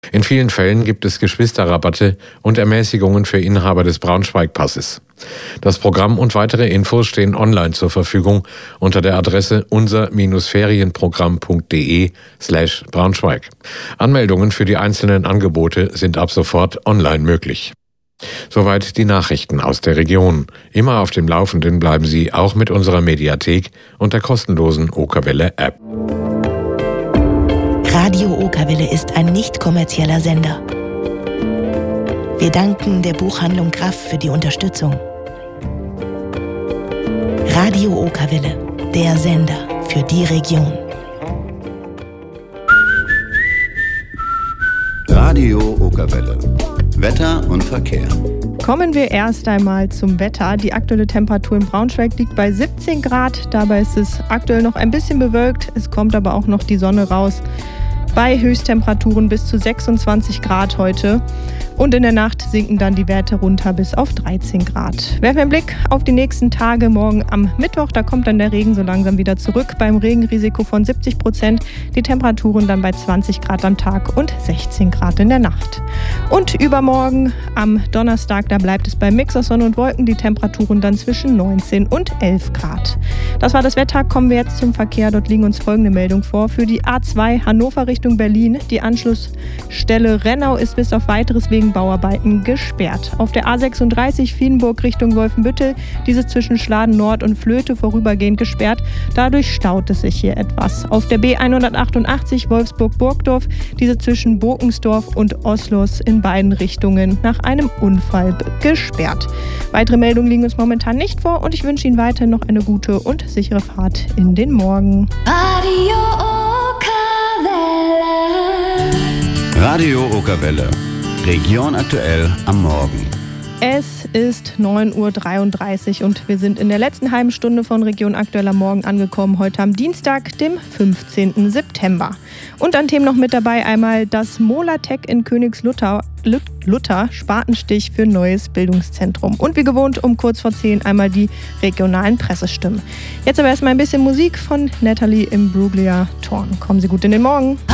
In vielen Fällen gibt es Geschwisterrabatte und Ermäßigungen für Inhaber des Braunschweig-Passes. Das Programm und weitere Infos stehen online zur Verfügung unter der Adresse unser-ferienprogramm.de/Braunschweig. Anmeldungen für die einzelnen Angebote sind ab sofort online möglich. Soweit die Nachrichten aus der Region. Immer auf dem Laufenden bleiben Sie auch mit unserer Mediathek und der kostenlosen Okerwelle-App. Radio Okerwelle ist ein nicht kommerzieller Sender. Wir danken der Buchhandlung Graff für die Unterstützung. Radio Okerwelle, der Sender für die Region. Radio Okerwelle. Wetter und Verkehr. Kommen wir erst einmal zum Wetter. Die aktuelle Temperatur in Braunschweig liegt bei 17 Grad. Dabei ist es aktuell noch ein bisschen bewölkt. Es kommt aber auch noch die Sonne raus. Bei Höchsttemperaturen bis zu 26 Grad heute. Und in der Nacht sinken dann die Werte runter bis auf 13 Grad. Werfen wir einen Blick auf die nächsten Tage. Morgen am Mittwoch, da kommt dann der Regen so langsam wieder zurück. Beim Regenrisiko von 70%. Die Temperaturen dann bei 20 Grad am Tag und 16 Grad in der Nacht. Und übermorgen am Donnerstag, da bleibt es beim Mix aus Sonne und Wolken. Die Temperaturen dann zwischen 19 und 11 Grad. Das war das Wetter. Kommen wir jetzt zum Verkehr. Dort liegen uns folgende Meldungen vor. Für die A2 Hannover Richtung Berlin. Die Anschlussstelle Rennau ist bis auf weiteres wegen Bauarbeiten gesperrt. Auf der A36 Vienburg Richtung Wolfenbüttel, diese zwischen Schladen Nord und Flöte vorübergehend gesperrt. Dadurch staut es sich hier etwas. Auf der B188 Wolfsburg-Burgdorf, diese zwischen Burkensdorf und Oslos in beiden Richtungen nach einem Unfall gesperrt. Weitere Meldungen liegen uns momentan nicht vor und ich wünsche Ihnen weiterhin noch eine gute und sichere Fahrt in den Morgen. Radio Okerwelle. Region aktuell am Morgen. Es ist 9.33 Uhr und wir sind in der letzten halben Stunde von Region aktuell am Morgen angekommen. Heute am Dienstag, dem 15. September. Und an Themen noch mit dabei einmal das Molatec in Königslutter, Spatenstich für neues Bildungszentrum. Und wie gewohnt um kurz vor 10 einmal die regionalen Pressestimmen. Jetzt aber erstmal ein bisschen Musik von Natalie Imbruglia Thorn. Kommen Sie gut in den Morgen.